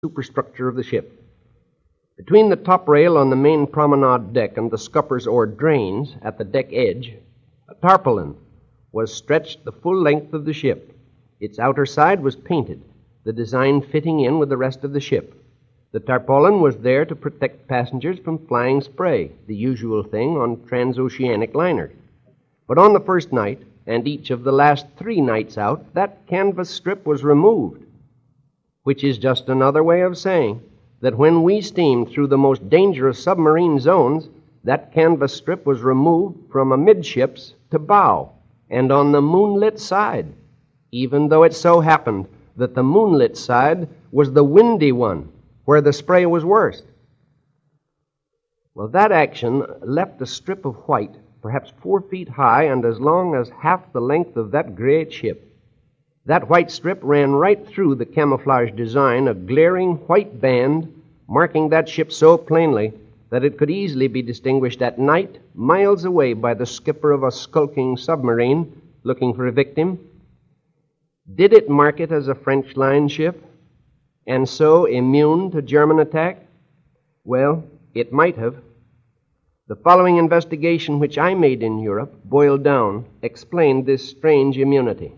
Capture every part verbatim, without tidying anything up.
superstructure of the ship. Between the top rail on the main promenade deck and the scuppers or drains at the deck edge, a tarpaulin was stretched the full length of the ship. Its outer side was painted, the design fitting in with the rest of the ship. The tarpaulin was there to protect passengers from flying spray, the usual thing on transoceanic liners. But on the first night, and each of the last three nights out, that canvas strip was removed, which is just another way of saying that when we steamed through the most dangerous submarine zones, that canvas strip was removed from amidships to bow and on the moonlit side, even though it so happened that the moonlit side was the windy one, where the spray was worst. Well, that action left a strip of white, perhaps four feet high and as long as half the length of that great ship. That white strip ran right through the camouflage design, a glaring white band marking that ship so plainly that it could easily be distinguished at night miles away by the skipper of a skulking submarine looking for a victim. Did it mark it as a French line ship and so immune to German attack? Well, it might have. The following investigation, which I made in Europe, boiled down, explained this strange immunity.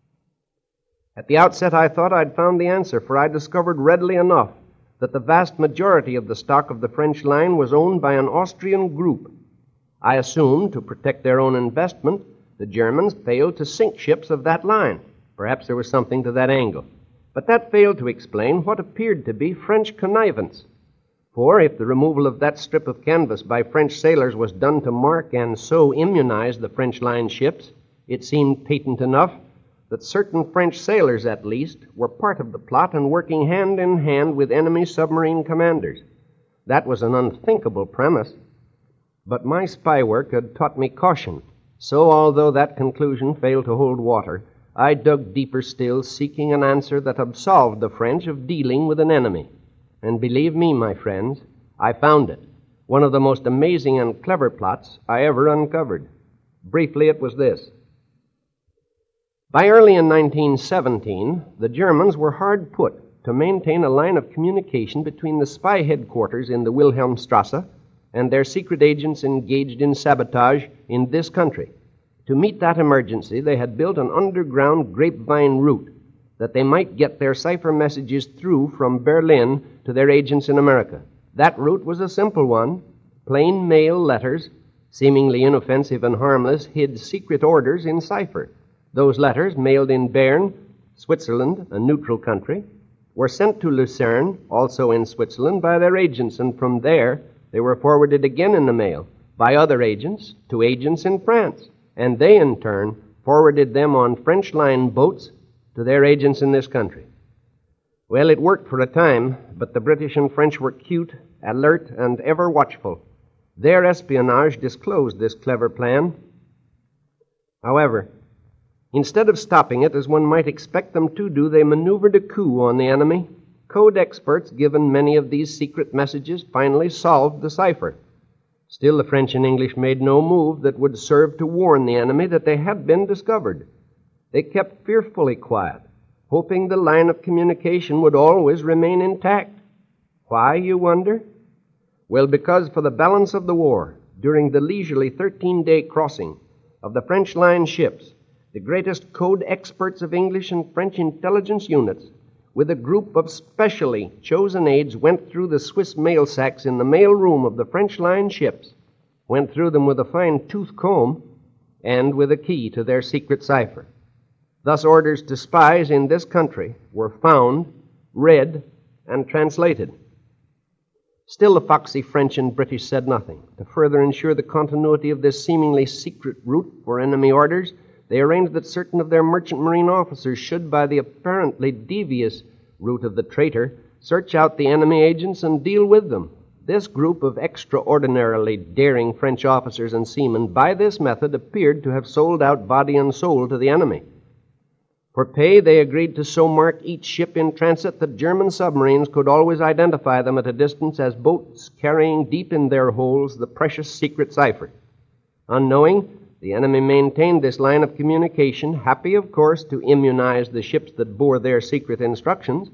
At the outset, I thought I'd found the answer, for I discovered readily enough that the vast majority of the stock of the French line was owned by an Austrian group. I assumed, to protect their own investment, the Germans failed to sink ships of that line. Perhaps there was something to that angle. But that failed to explain what appeared to be French connivance. For if the removal of that strip of canvas by French sailors was done to mark and so immunize the French line ships, it seemed patent enough that certain French sailors, at least, were part of the plot and working hand in hand with enemy submarine commanders. That was an unthinkable premise. But my spy work had taught me caution. So, although that conclusion failed to hold water, I dug deeper still, seeking an answer that absolved the French of dealing with an enemy. And believe me, my friends, I found it. One of the most amazing and clever plots I ever uncovered. Briefly, it was this. By early in nineteen seventeen, the Germans were hard put to maintain a line of communication between the spy headquarters in the Wilhelmstrasse and their secret agents engaged in sabotage in this country. To meet that emergency, they had built an underground grapevine route that they might get their cipher messages through from Berlin to their agents in America. That route was a simple one. Plain mail letters, seemingly inoffensive and harmless, hid secret orders in cipher. Those letters, mailed in Bern, Switzerland, a neutral country, were sent to Lucerne, also in Switzerland, by their agents, and from there they were forwarded again in the mail by other agents to agents in France, and they in turn forwarded them on French line boats to their agents in this country. Well, it worked for a time, but the British and French were cute, alert, and ever watchful. Their espionage disclosed this clever plan. However, instead of stopping it, as one might expect them to do, they maneuvered a coup on the enemy. Code experts, given many of these secret messages, finally solved the cipher. Still, the French and English made no move that would serve to warn the enemy that they had been discovered. They kept fearfully quiet, hoping the line of communication would always remain intact. Why, you wonder? Well, because for the balance of the war, during the leisurely thirteen-day crossing of the French line ships, the greatest code experts of English and French intelligence units, with a group of specially chosen aides, went through the Swiss mail sacks in the mail room of the French line ships, went through them with a fine tooth comb and with a key to their secret cipher. Thus, orders to spies in this country were found, read, and translated. Still, the foxy French and British said nothing. To further ensure the continuity of this seemingly secret route for enemy orders, they arranged that certain of their merchant marine officers should, by the apparently devious route of the traitor, search out the enemy agents and deal with them. This group of extraordinarily daring French officers and seamen, by this method, appeared to have sold out body and soul to the enemy. For pay, they agreed to so mark each ship in transit that German submarines could always identify them at a distance as boats carrying deep in their holds the precious secret cipher. Unknowing, the enemy maintained this line of communication, happy, of course, to immunize the ships that bore their secret instructions,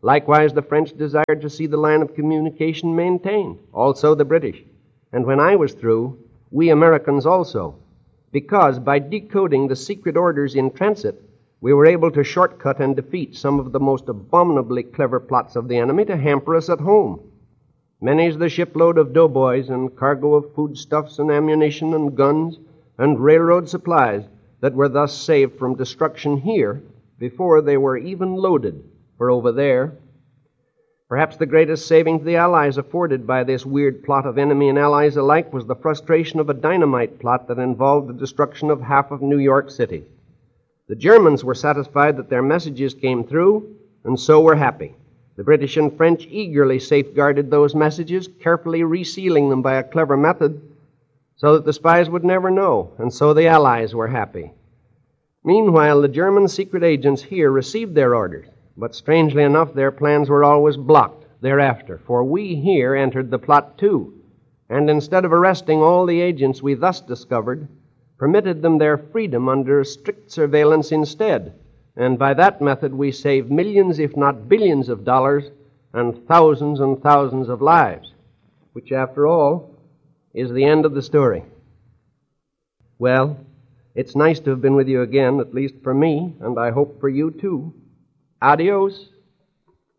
Likewise, the French desired to see the line of communication maintained, also the British. And when I was through, we Americans also, because by decoding the secret orders in transit, we were able to shortcut and defeat some of the most abominably clever plots of the enemy to hamper us at home. Many's the shipload of doughboys and cargo of foodstuffs and ammunition and guns and railroad supplies that were thus saved from destruction here before they were even loaded for over there. Perhaps the greatest saving to the Allies afforded by this weird plot of enemy and allies alike was the frustration of a dynamite plot that involved the destruction of half of New York City. The Germans were satisfied that their messages came through, and so were happy. The British and French eagerly safeguarded those messages, carefully resealing them by a clever method so that the spies would never know, and so the Allies were happy. Meanwhile, the German secret agents here received their orders, but strangely enough, their plans were always blocked thereafter, for we here entered the plot too, and instead of arresting all the agents we thus discovered, permitted them their freedom under strict surveillance instead, and by that method we saved millions, if not billions of dollars, and thousands and thousands of lives, which, after all, is the end of the story. Well, it's nice to have been with you again, at least for me, and I hope for you too. Adios.